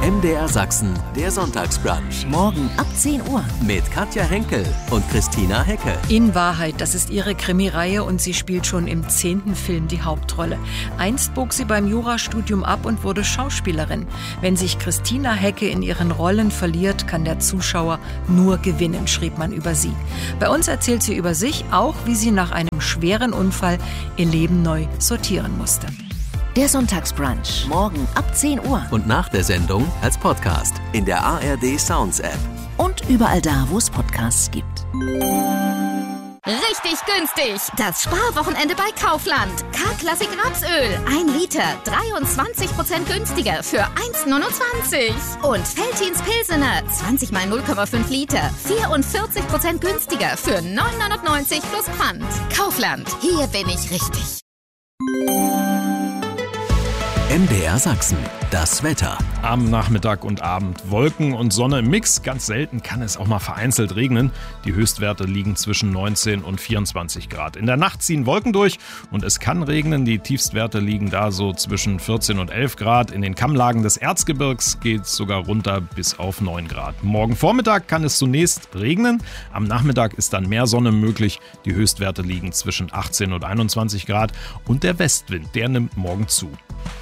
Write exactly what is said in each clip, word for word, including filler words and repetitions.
M D R Sachsen, der Sonntagsbrunch. Morgen ab zehn Uhr. Mit Katja Henkel und Christina Hecke. In Wahrheit, das ist ihre Krimireihe und sie spielt schon im zehnten Film die Hauptrolle. Einst bog sie beim Jurastudium ab und wurde Schauspielerin. Wenn sich Christina Hecke in ihren Rollen verliert, kann der Zuschauer nur gewinnen, schrieb man über sie. Bei uns erzählt sie über sich, auch wie sie nach einem schweren Unfall ihr Leben neu sortieren musste. Der Sonntagsbrunch. Morgen ab zehn Uhr. Und nach der Sendung als Podcast in der A R D Sounds App. Und überall da, wo es Podcasts gibt. Richtig günstig! Das Sparwochenende bei Kaufland. K-Klassik Rapsöl. ein Liter, dreiundzwanzig Prozent günstiger für eins neunundzwanzig. Und Veltins Pilsener, zwanzig mal null Komma fünf Liter, vierundvierzig Prozent günstiger für neun neunundneunzig plus Pfand. Kaufland, hier bin ich richtig. M D R Sachsen, das Wetter. Am Nachmittag und Abend Wolken und Sonne im Mix. Ganz selten kann es auch mal vereinzelt regnen. Die Höchstwerte liegen zwischen neunzehn und vierundzwanzig Grad. In der Nacht ziehen Wolken durch und es kann regnen. Die Tiefstwerte liegen da so zwischen vierzehn und elf Grad. In den Kammlagen des Erzgebirgs geht es sogar runter bis auf neun Grad. Morgen Vormittag kann es zunächst regnen. Am Nachmittag ist dann mehr Sonne möglich. Die Höchstwerte liegen zwischen achtzehn und einundzwanzig Grad. Und der Westwind, der nimmt morgen zu.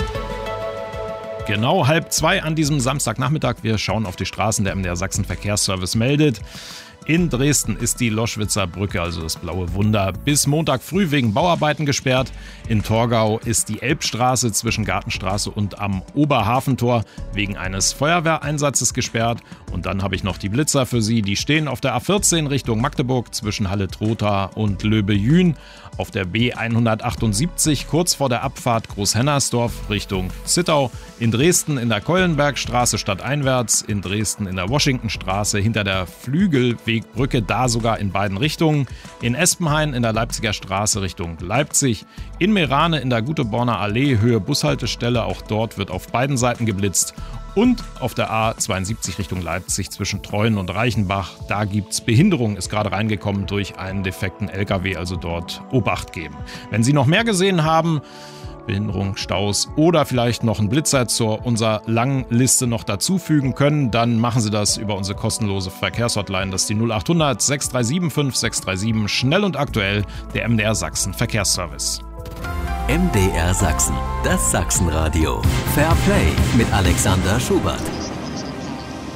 Genau halb zwei an diesem Samstagnachmittag. Wir schauen auf die Straßen. Der M D R Sachsen Verkehrsservice meldet: In Dresden ist die Loschwitzer Brücke, also das blaue Wunder, bis Montag früh wegen Bauarbeiten gesperrt. In Torgau ist die Elbstraße zwischen Gartenstraße und am Oberhafentor wegen eines Feuerwehreinsatzes gesperrt. Und dann habe ich noch die Blitzer für Sie. Die stehen auf der A vierzehn Richtung Magdeburg zwischen Halle-Trotha und Löbe-Jühn. Auf der B hundertachtundsiebzig kurz vor der Abfahrt Großhennersdorf Richtung Zittau. In Dresden in der Keulenbergstraße stadteinwärts. In Dresden in der Washingtonstraße hinter der Flügelwegbrücke, da sogar in beiden Richtungen. In Espenhain in der Leipziger Straße Richtung Leipzig. In Meerane in der Guteborner Allee Höhe Bushaltestelle. Auch dort wird auf beiden Seiten geblitzt. Und auf der A zweiundsiebzig Richtung Leipzig zwischen Treuen und Reichenbach, da gibt's Behinderung, ist gerade reingekommen durch einen defekten L K W, also dort Obacht geben. Wenn Sie noch mehr gesehen haben, Behinderung, Staus oder vielleicht noch einen Blitzer zur unserer langen Liste noch dazufügen können, dann machen Sie das über unsere kostenlose Verkehrshotline. Das ist die null achthundert sechs drei sieben fünf sechs drei sieben, schnell und aktuell, der M D R Sachsen Verkehrsservice. M D R Sachsen, das Sachsenradio. Fair Play mit Alexander Schubert.